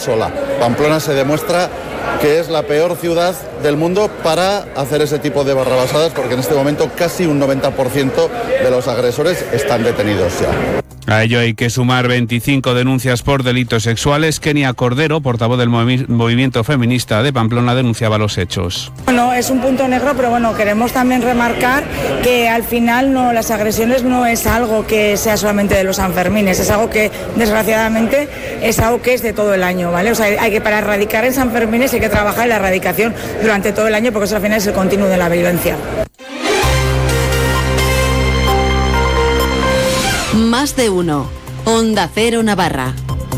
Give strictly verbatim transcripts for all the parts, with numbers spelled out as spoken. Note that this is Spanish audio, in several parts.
sola. Pamplona se demuestra que es la peor ciudad del mundo para hacer ese tipo de barrabasadas, porque en este momento casi un noventa por ciento de los agresores están detenidos ya. A ello hay que sumar veinticinco denuncias por delitos sexuales. Kenia Cordero, portavoz del movi- movimiento feminista de Pamplona, denunciaba los hechos. Bueno, es un punto negro, pero bueno, queremos también remarcar que al final no, las agresiones no es algo que sea solamente de los Sanfermines, es algo que desgraciadamente es algo que es de todo el año, ¿vale? O sea, hay que para erradicar en Sanfermines hay que trabajar en la erradicación durante todo el año, porque eso al final es el continuo de la violencia. Más de uno. Onda Cero Navarra.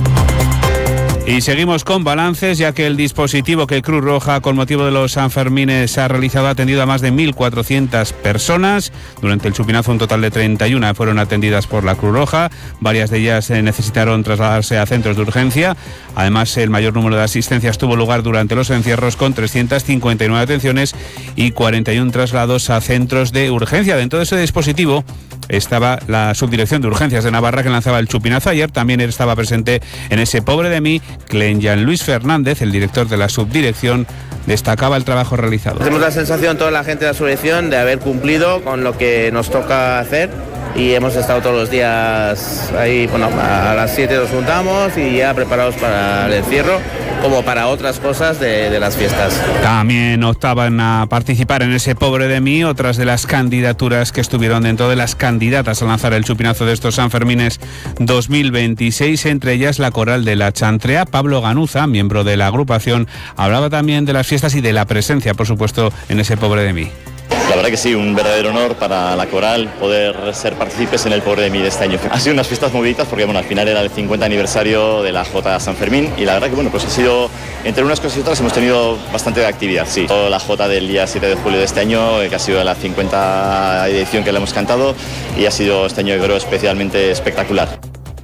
Y seguimos con balances, ya que el dispositivo que Cruz Roja, con motivo de los Sanfermines, ha realizado ha atendido a más de mil cuatrocientas personas. Durante el chupinazo, un total de treinta y una fueron atendidas por la Cruz Roja. Varias de ellas eh, necesitaron trasladarse a centros de urgencia. Además, el mayor número de asistencias tuvo lugar durante los encierros, con trescientas cincuenta y nueve atenciones y cuarenta y uno traslados a centros de urgencia. Dentro de ese dispositivo estaba la Subdirección de Urgencias de Navarra, que lanzaba el chupinazo ayer. También estaba presente en ese Pobre de mí, Clen Luis Fernández, el director de la subdirección, destacaba el trabajo realizado. Tenemos la sensación, toda la gente de la subdirección, de haber cumplido con lo que nos toca hacer, y hemos estado todos los días ahí, bueno, a las siete nos juntamos y ya preparados para el encierro, como para otras cosas de, de las fiestas. También optaban a participar en ese Pobre de mí otras de las candidaturas que estuvieron dentro de las candidatas a lanzar el chupinazo de estos Sanfermines dos mil veintiséis, entre ellas la Coral de la Chantrea. Pablo Ganuza, miembro de la agrupación, hablaba también de las fiestas y de la presencia, por supuesto, en ese Pobre de mí. La verdad que sí, un verdadero honor para la Coral poder ser partícipes en el Pobre de mí de este año. Ha sido unas fiestas moviditas porque, bueno, al final era el cincuenta aniversario de la Jota San Fermín, y la verdad que, bueno, pues ha sido, entre unas cosas y otras, hemos tenido bastante actividad, sí. La Jota del día siete de julio de este año, que ha sido la cincuenta edición que le hemos cantado, y ha sido este año, yo creo, especialmente espectacular.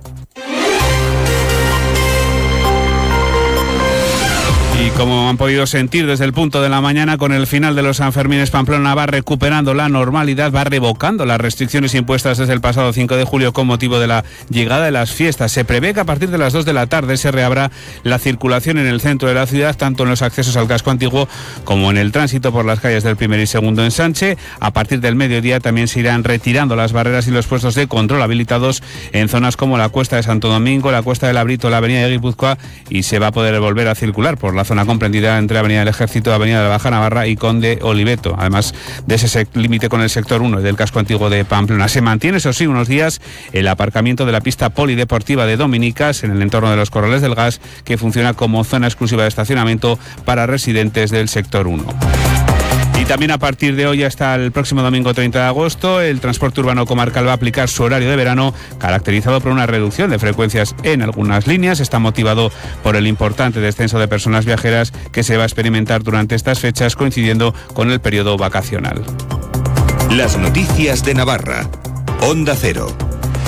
Y como han podido sentir desde el punto de la mañana, con el final de los Sanfermines, Pamplona va recuperando la normalidad, va revocando las restricciones impuestas desde el pasado cinco de julio con motivo de la llegada de las fiestas. Se prevé que a partir de las dos de la tarde se reabra la circulación en el centro de la ciudad, tanto en los accesos al casco antiguo como en el tránsito por las calles del primer y segundo ensanche. A partir del mediodía también se irán retirando las barreras y los puestos de control habilitados en zonas como la Cuesta de Santo Domingo, la Cuesta del Abrito, la Avenida de Guipúzcoa, y se va a poder volver a circular por la zona comprendida entre Avenida del Ejército, Avenida de la Baja Navarra y Conde Oliveto, además de ese límite con el sector uno del casco antiguo de Pamplona. Se mantiene, eso sí, unos días el aparcamiento de la pista polideportiva de Dominicas en el entorno de los Corrales del Gas, que funciona como zona exclusiva de estacionamiento para residentes del sector uno. Y también a partir de hoy hasta el próximo domingo treinta de agosto, el transporte urbano comarcal va a aplicar su horario de verano, caracterizado por una reducción de frecuencias en algunas líneas. Está motivado por el importante descenso de personas viajeras que se va a experimentar durante estas fechas, coincidiendo con el periodo vacacional. Las noticias de Navarra. Onda Cero.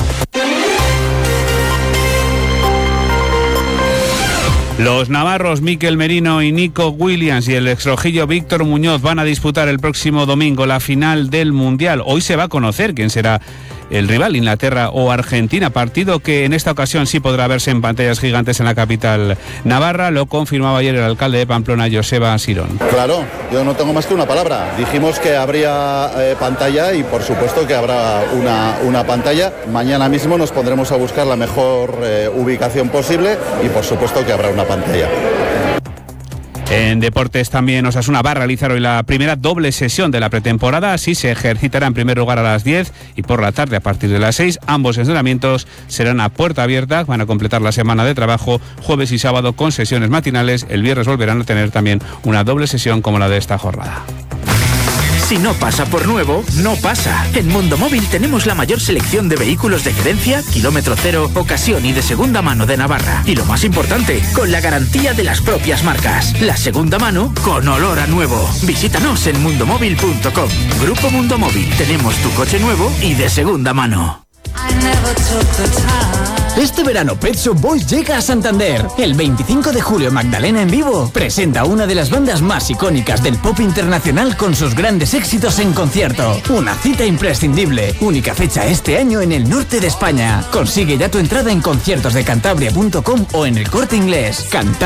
Los navarros Mikel Merino y Nico Williams y el exrojillo Víctor Muñoz van a disputar el próximo domingo la final del Mundial. Hoy se va a conocer quién será el rival, Inglaterra o Argentina, partido que en esta ocasión sí podrá verse en pantallas gigantes en la capital navarra. Lo confirmaba ayer el alcalde de Pamplona, Joseba Sirón. Claro, yo no tengo más que una palabra. Dijimos que habría eh, pantalla, y por supuesto que habrá una, una pantalla. Mañana mismo nos pondremos a buscar la mejor eh, ubicación posible, y por supuesto que habrá una pantalla. En deportes también, Osasuna va a realizar hoy la primera doble sesión de la pretemporada. Así se ejercitará en primer lugar a las diez y por la tarde a partir de las seis. Ambos entrenamientos serán a puerta abierta. Van a completar la semana de trabajo jueves y sábado con sesiones matinales. El viernes volverán a tener también una doble sesión como la de esta jornada. Si no pasa por nuevo, no pasa. En Mundo Móvil tenemos la mayor selección de vehículos de gerencia, kilómetro cero, ocasión y de segunda mano de Navarra. Y lo más importante, con la garantía de las propias marcas. La segunda mano con olor a nuevo. Visítanos en mundomóvil punto com. Grupo Mundo Móvil. Tenemos tu coche nuevo y de segunda mano. Este verano Pet Shop Boys llega a Santander. El veinticinco de julio Magdalena en vivo presenta una de las bandas más icónicas del pop internacional con sus grandes éxitos en concierto. Una cita imprescindible. Única fecha este año en el norte de España. Consigue ya tu entrada en conciertos de cantabria punto com o en el Corte Inglés. Cantabria.